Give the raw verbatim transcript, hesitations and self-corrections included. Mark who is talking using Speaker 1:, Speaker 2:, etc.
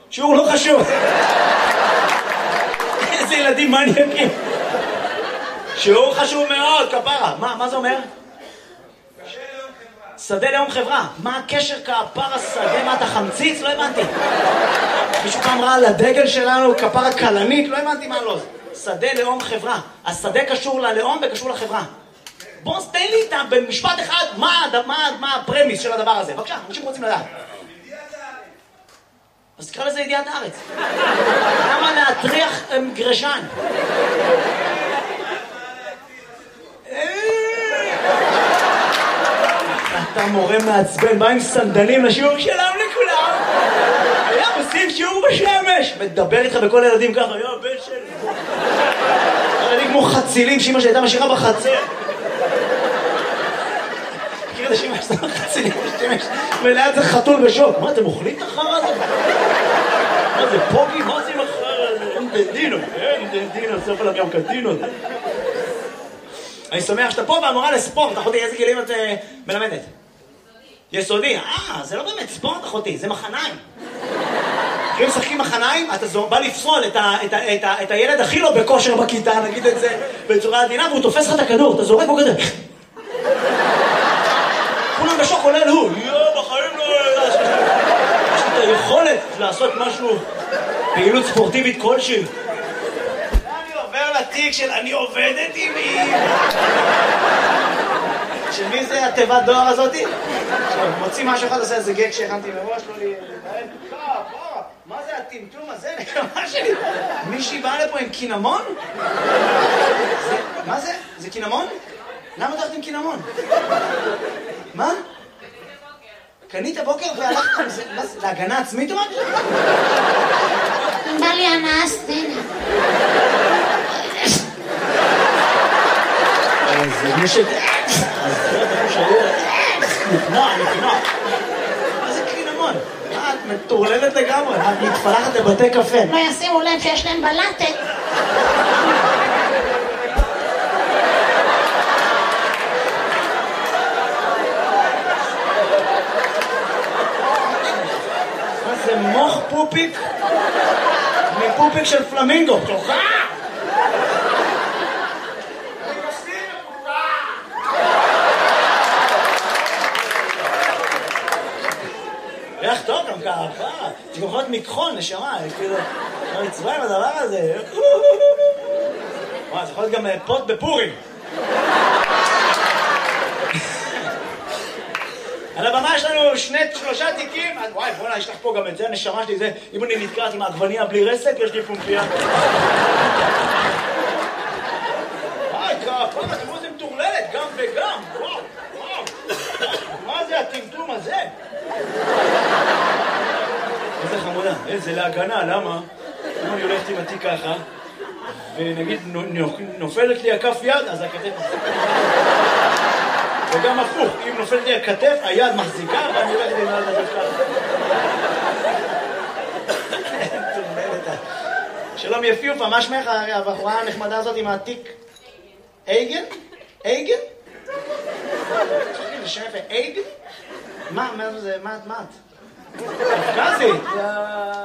Speaker 1: שיעור לא חשוב. איזה ילדים מניאקים. שיעור חשוב מאוד, כפרה. מה, מה זה אומר? שדה לאום חברה. מה הקשר כפרה שדה? מה אתה חמציץ? לא הבנתי. מישהו פעם ראה על הדגל שלנו כפרה קלנית? לא הבנתי מה לא. שדה לאום חברה. השדה קשור ללאום וקשור לחברה. בוא תן לי איתה במשפט אחד מה, מה, מה הפרמיס של הדבר הזה. בבקשה, אנשים רוצים לדעת. אז תקרא לזה ידיעת הארץ. למה להטריח גרשן? אתה מורה מעצבן, בא עם סנדלים לשיעור שלם לכולם. היה עושים שיעור בשמש. מדבר איתך בכל הילדים ככה, היה בן שלי. ילדים כמו חצילים שאמא שהייתה משאירה בחצר. מכיר את השמש, זה חצילים בשמש. וליד זה חתול בשוק. מה, אתם אוכלים את החר הזה? מה זה, פוגי? מה זה עם החר הזה? אין דנדינו, אין דנדינו, סוף עליו גם קדינו. אני שמח שאתה פה והמורה לספורט. אחותי, איזה גילים את מלמדת? יסודי. אה, זה לא באמת ספורט, אחותי, זה מחניים. אם משחקים מחניים, אתה בא לפסול את, ה, את, ה, את, ה, את הילד הכי לא בכושר בכיתה, נגיד את זה בצורה עדינה, והוא תופס לך את הכדור, אתה זורק בו כזה. כולם בשוק עולה הוא, יואו, בחיים לא... יש לי את היכולת לעשות משהו, פעילות ספורטיבית כלשהי. אני עובר לתיק של אני עובדת עם מי. של מי זה התיבת דואר הזאתי? מוציא משהו אחד, עושה איזה גג שהכנתי מראש, לא לי... מה זה הטמטום הזה? נקמה שלי. מישהי באה לפה עם קינמון? מה זה? זה קינמון? למה אתה הולכת עם קינמון? מה? קנית בוקר והלכת עם זה? להגנה עצמית או משהו?
Speaker 2: בא לי הנאה סצנה.
Speaker 1: זה מישהו... נקנה, נקנה. מה זה קינמון? את מטורללת לגמרי, את מתפלחת לבתי קפה.
Speaker 2: לא ישימו לב שיש להם בלטת.
Speaker 1: מה זה מוח פופיק? מפופיק של פלמינגו. תוכה! איך טוב גם ככה, זה גם יכול להיות מקחון, נשמה, כאילו, לא נצבע עם הדבר הזה. וואי, זה יכול להיות גם פוט בפורים. על הבמה יש לנו שני, שלושה תיקים, וואי, בוא'נה, יש לך פה גם את זה, הנשמה שלי, זה, אם אני נתקעת עם העגבניה בלי רסק, יש לי פומפיה. וואי, כפה, אתם רואים, זה מטורללת, גם וגם, וואו, וואו. מה זה הטמטום הזה? איזה חמודה, איזה להגנה, למה? אם אני הולכת עם התיק ככה, ונגיד נופלת לי הכף יד, אז הכתף מחזיקה. וגם הפוך, אם נופלת לי הכתף, היד מחזיקה, ואני הולכת עם יד ככה. שלום יפיופה, מה שמך הבחורה הנחמדה הזאת עם התיק? אייגן? אייגן? זה שם יפה, אייגן? מה, מה זה, מה את? מה את? קפקזית!